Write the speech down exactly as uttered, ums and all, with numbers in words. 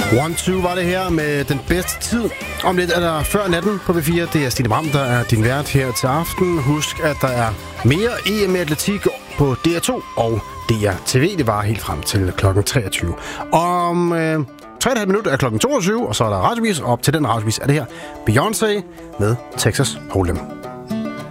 One Two var det her med den bedste tid. Om lidt er der Før Natten på V fire. Det er Stine Bram, der er din vært her til aften. Husk, at der er mere E M atletik på D R to og D R T V. Det var helt frem til klokken treogtyve. Om øh, tre komma fem minutter er klokken toogtyve, og så er der radiovis. Og op til den radiovis er det her Beyoncé med Texas Hold'em.